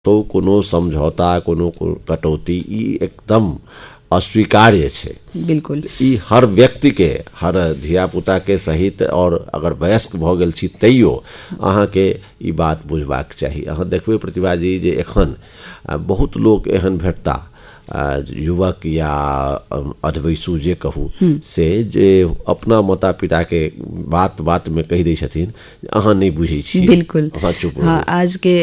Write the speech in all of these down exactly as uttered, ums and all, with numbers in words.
तो कोनो समझौता कोनो कटौती ई एकदम अस्वीकार्य है। बिल्कुल ई हर व्यक्ति के हर धिया पुता के सहित और अगर वयस्क भ गेल छी तैयो अहाँ के ई बात बुझबाक चाही। अहाँ देखबे प्रतिभा जी जे एखन बहुत लोग एहन भेटता युवक या अधवयसु जे कहू से जे अपना माता पिता के बात बात में कह दै छथिन अहाँ नहीं बुझे छी। बिल्कुल अहाँ चुप हो। हाँ, आज के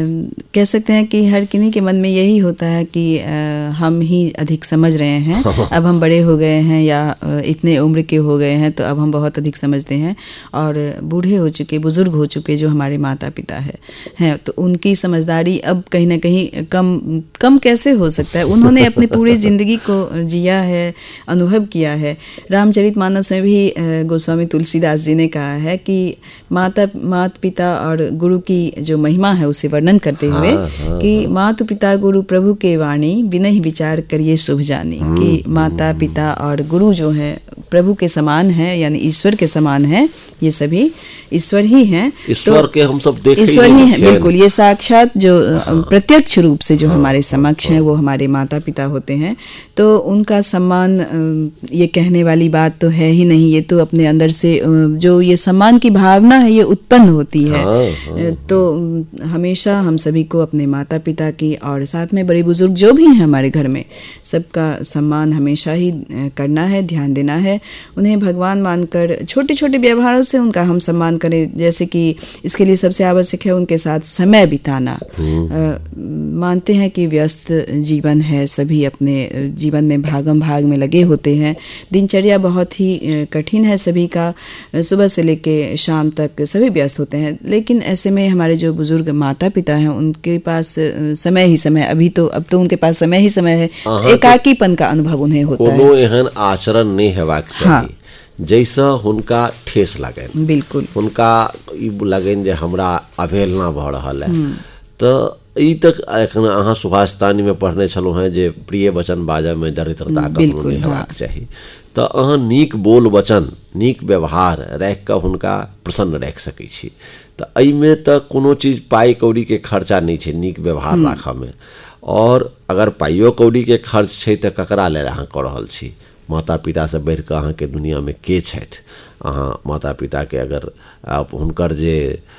कह सकते हैं कि हर किन्हीं के मन में यही होता है कि हम ही अधिक समझ रहे हैं, अब हम बड़े हो गए हैं या इतने उम्र के हो गए हैं तो अब हम बहुत अधिक समझते हैं। और बूढ़े हो चुके बुजुर्ग हो चुके जो हमारे माता पिता है हैं तो उनकी समझदारी अब कहीं ना कहीं कम कम कैसे हो सकता है। उन्होंने अपनी पूरी जिंदगी को जिया है, अनुभव किया है। रामचरितमानस में भी गोस्वामी तुलसीदास जी ने कहा है कि माता माता पिता और गुरु की जो महिमा है उसे वर्णन करते हुए हाँ, हाँ, कि हाँ। माता पिता गुरु प्रभु के वाणी बिनहि विचार करिए शुभ जानी। कि माता पिता और गुरु जो है प्रभु के समान है, यानी ईश्वर के समान है। ये सभी ईश्वर ही हैं। ईश्वर तो के हम सब देख ईश्वर ही हैं। बिल्कुल, ये साक्षात जो प्रत्यक्ष रूप से जो हमारे समक्ष हैं वो हमारे माता पिता होते हैं। तो उनका सम्मान ये कहने वाली बात तो है ही नहीं। ये तो अपने अंदर से जो ये सम्मान की भावना है ये उत्पन्न होती है। हाँ, हाँ, तो हमेशा हम सभी को अपने माता पिता की और साथ में बड़े बुजुर्ग जो भी हैं हमारे घर में सबका सम्मान हमेशा ही करना है, ध्यान देना है। उन्हें भगवान मानकर छोटे छोटे व्यवहारों से उनका हम सम्मान करें। जैसे कि इसके लिए सबसे आवश्यक है उनके साथ समय बिताना। आ, मानते हैं कि व्यस्त जीवन है, सभी अपने जीवन में भागम भाग में लगे होते हैं। दिनचर्या बहुत ही कठिन है सभी का, सुबह से लेके शाम तक सभी व्यस्त होते हैं। लेकिन ऐसे में हमारे जो बुजुर्ग माता पिता हैं उनके पास समय ही समय, अभी तो अब तो उनके पास समय ही समय है, एकाकीपन का अनुभव उन्हें होता है। कोनो एहन आचरण नहीं हेबाक चाहिए हाँ। जैसा हुनका ठेस लगन। बिल्कुल हुनका ई लगन जे हमरा अवहेलना भ रहल है। तो ई तक एखन अहाँ सुभाषतानी में पढ़ने छलहुँ हैं जे प्रिय वचन बाजय में दरिद्रता कखनो नहीं हेबाक चाही। तो अहाँ नीक बोल वचन नीक व्यवहार राखि कऽ हुनका प्रसन्न राखि सकै छी। तो एहिमे तऽ कोनो चीज पाई कौड़ी के खर्चा नहीं छै नीक व्यवहार राखऽ में। और अगर पाइयो कौड़ी के खर्च छै तऽ ककरा लेल अहाँ कऽ रहल छी। माता पिता से बढ़ि कऽ अहाँके दुनिया में के छथि। अहाँ माता पिता के अगर आप हुनकर जे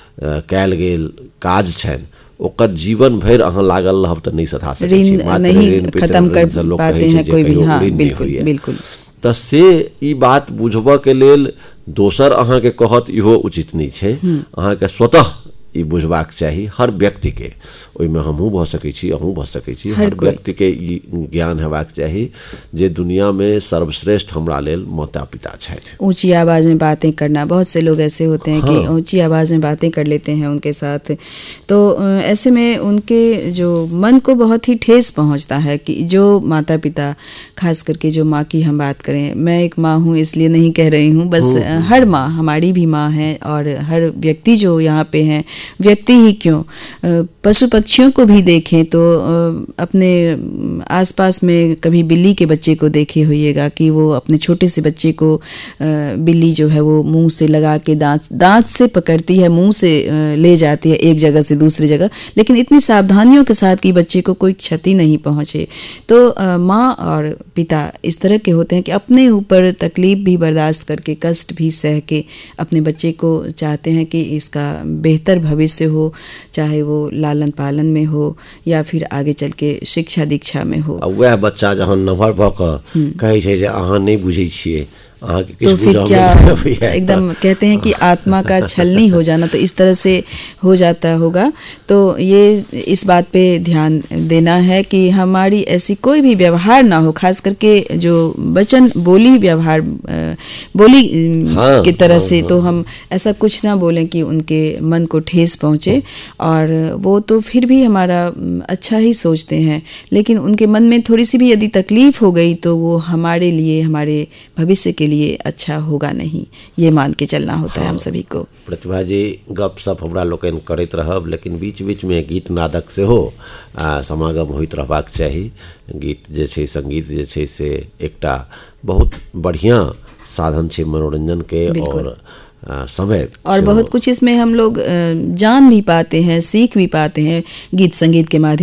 कयल गेल काज छनि ओकर जीवन भर अहाँ लागल रहब तऽ नहीं सधा सकै छी। नहीं खत्म कर पाते हैं कोई भी। हाँ, बिल्कुल बिल्कुल। तऽ से ई बात बुझबऽ के लेल दोसर अहाँ के कहत इहो उचित नहीं छै। अहाँ के स्वतः ई बुझबाक चाही हर व्यक्ति के। ओइमे हमहूँ भऽ सकै छी, अहूँ भऽ सकै छी। हर व्यक्ति के ई ज्ञान हेबाक चाही जे दुनिया में सर्वश्रेष्ठ हमरा लेल माता पिता छथि। ऊंची आवाज़ में बातें करना, बहुत से लोग ऐसे होते हैं हाँ। कि ऊंची आवाज़ में बातें कर लेते हैं उनके साथ। तो ऐसे में उनके जो मन को बहुत ही ठेस पहुंचता है कि जो माता पिता, खास करके जो माँ की हम बात करें, मैं एक माँ हूँ इसलिए नहीं कह रही हूँ, बस हर माँ हमारी भी माँ है। और हर व्यक्ति जो यहाँ पे हैं, व्यक्ति ही क्यों पशु पक्षियों को भी देखें तो अपने आसपास में कभी बिल्ली के बच्चे को देखे होइएगा कि वो अपने छोटे से बच्चे को बिल्ली जो है वो मुंह से लगा के दांत दांत से पकड़ती है, मुंह से ले जाती है एक जगह से दूसरी जगह, लेकिन इतनी सावधानियों के साथ कि बच्चे को कोई क्षति नहीं पहुंचे। तो माँ और पिता इस तरह के होते हैं कि अपने ऊपर तकलीफ भी बर्दाश्त करके, कष्ट भी सह के अपने बच्चे को चाहते हैं कि इसका बेहतर भविष्य हो, चाहे वो लालन पालन में हो या फिर आगे चल के शिक्षा दीक्षा में हो। वह बच्चा जहन नम्हर भऽ कऽ कहै छै जे अहाँ नहीं बुझै छियै, तो फिर क्या एकदम कहते हैं कि आत्मा का छलनी हो जाना, तो इस तरह से हो जाता होगा। तो ये इस बात पे ध्यान देना है कि हमारी ऐसी कोई भी व्यवहार ना हो, खास करके जो वचन बोली व्यवहार बोली हाँ, की तरह हाँ, से हाँ, तो हम ऐसा कुछ ना बोलें कि उनके मन को ठेस पहुँचे। और वो तो फिर भी हमारा अच्छा ही सोचते हैं, लेकिन उनके मन में थोड़ी सी भी यदि तकलीफ हो गई तो वो हमारे लिए, हमारे भविष्य के लिए अच्छा होगा नहीं। ये मान के चलना होता हाँ, है हम सभी को। प्रतिभा जी गप सप हमरा लोकनि करैत रहब, लेकिन बीच बीच में गीत नादक से हो आ, समागम होइत रहबाक चाही। गीत जे छै, संगीत जे छै से एकटा बहुत बढ़िया साधन छै मनोरंजन के और आ, समय और बहुत कुछ इसमें हम लोग जान भी पाते हैं, सीख भी पाते हैं गीत संगीत के माध्यम